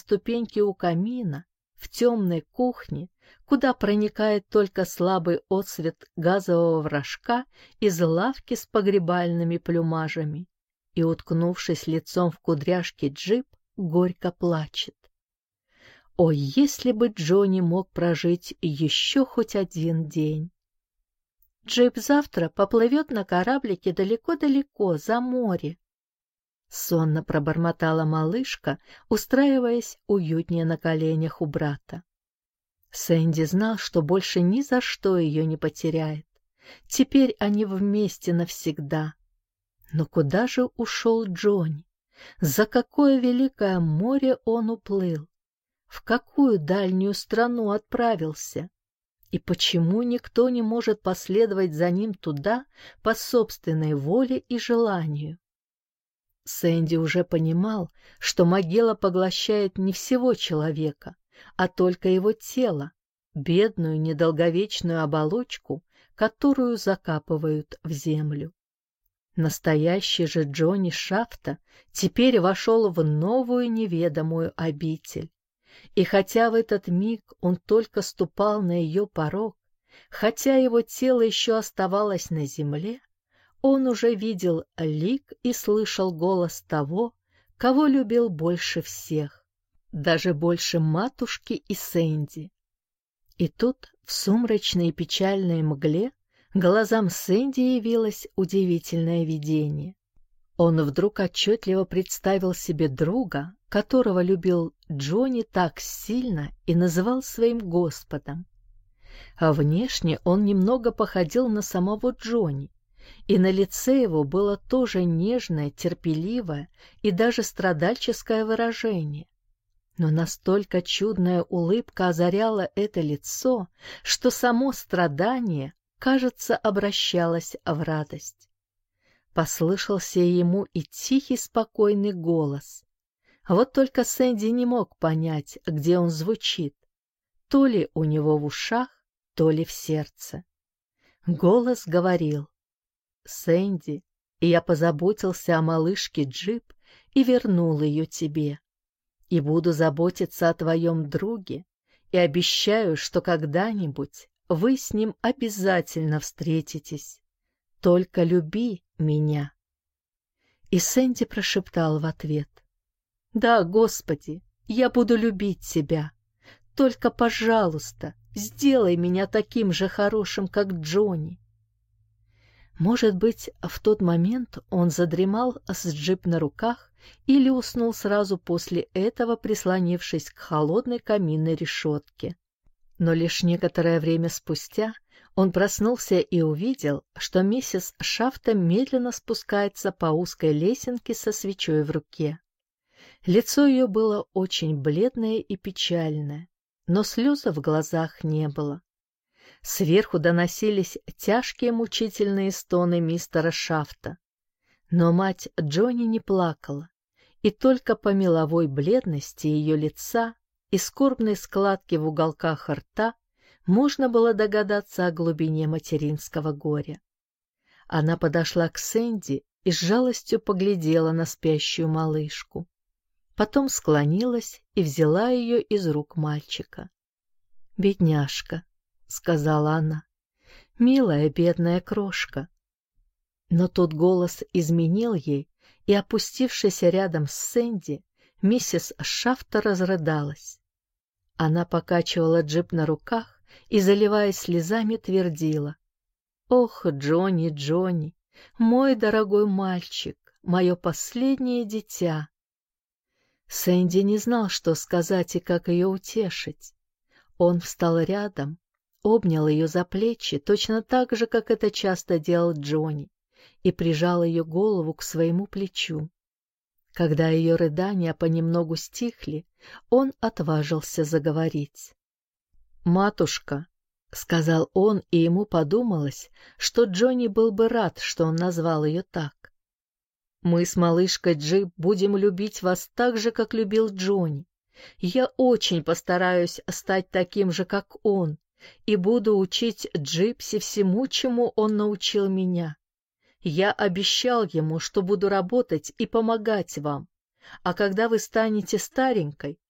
ступеньке у камина, в темной кухне, куда проникает только слабый отсвет газового рожка из лавки с погребальными плюмажами, и, уткнувшись лицом в кудряшки Джип, горько плачет. О, если бы Джонни мог прожить еще хоть один день! Джип завтра поплывет на кораблике далеко-далеко, за море. Сонно пробормотала малышка, устраиваясь уютнее на коленях у брата. Сэнди знал, что больше ни за что ее не потеряет. Теперь они вместе навсегда. Но куда же ушел Джонни? За какое великое море он уплыл? В какую дальнюю страну отправился? И почему никто не может последовать за ним туда по собственной воле и желанию? Сэнди уже понимал, что могила поглощает не всего человека, а только его тело, бедную недолговечную оболочку, которую закапывают в землю. Настоящий же Джонни Шафта теперь вошел в новую неведомую обитель. И хотя в этот миг он только ступал на ее порог, хотя его тело еще оставалось на земле, он уже видел лик и слышал голос того, кого любил больше всех, даже больше матушки и Сэнди. И тут, в сумрачной и печальной мгле, глазам Сэнди явилось удивительное видение. Он вдруг отчетливо представил себе друга, которого любил Джонни так сильно и называл своим Господом. А внешне он немного походил на самого Джонни, и на лице его было тоже нежное, терпеливое и даже страдальческое выражение. Но настолько чудная улыбка озаряла это лицо, что само страдание, кажется, обращалось в радость. Послышался ему и тихий, спокойный голос. Вот только Сэнди не мог понять, где он звучит, то ли у него в ушах, то ли в сердце. Голос говорил: «Сэнди, я позаботился о малышке Джип и вернул ее тебе. И буду заботиться о твоем друге, и обещаю, что когда-нибудь вы с ним обязательно встретитесь. Только люби меня». И Сэнди прошептал в ответ: «Да, Господи, я буду любить тебя. Только, пожалуйста, сделай меня таким же хорошим, как Джонни». Может быть, в тот момент он задремал с Джип на руках или уснул сразу после этого, прислонившись к холодной каминной решетке. Но лишь некоторое время спустя он проснулся и увидел, что миссис Шафта медленно спускается по узкой лесенке со свечой в руке. Лицо ее было очень бледное и печальное, но слез в глазах не было. Сверху доносились тяжкие мучительные стоны мистера Шафта. Но мать Джонни не плакала, и только по меловой бледности ее лица и скорбной складке в уголках рта можно было догадаться о глубине материнского горя. Она подошла к Сэнди и с жалостью поглядела на спящую малышку. Потом склонилась и взяла ее из рук мальчика. «Бедняжка», — сказала она, — «милая бедная крошка». Но тут голос изменил ей, и, опустившись рядом с Сэнди, миссис Шафта разрыдалась. Она покачивала Джип на руках и, заливаясь слезами, твердила: «Ох, Джонни, Джонни, мой дорогой мальчик, мое последнее дитя». Сэнди не знал, что сказать и как ее утешить. Он встал рядом, обнял ее за плечи, точно так же, как это часто делал Джонни, и прижал ее голову к своему плечу. Когда ее рыдания понемногу стихли, он отважился заговорить. «Матушка», — сказал он, и ему подумалось, что Джонни был бы рад, что он назвал ее так. «Мы с малышкой Джип будем любить вас так же, как любил Джонни. Я очень постараюсь стать таким же, как он, и буду учить Джипси всему, чему он научил меня. Я обещал ему, что буду работать и помогать вам, а когда вы станете старенькой,